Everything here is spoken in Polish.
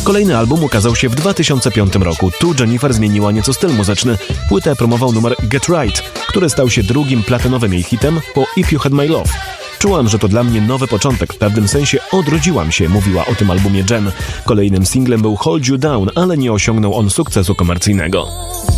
Kolejny album ukazał się w 2005 roku. Tu Jennifer zmieniła nieco styl muzyczny. Płytę promował numer Get Right, który stał się drugim platynowym jej hitem po If You Had My Love. Czułam, że to dla mnie nowy początek, w pewnym sensie odrodziłam się, mówiła o tym albumie Jen. Kolejnym singlem był Hold You Down, ale nie osiągnął on sukcesu komercyjnego.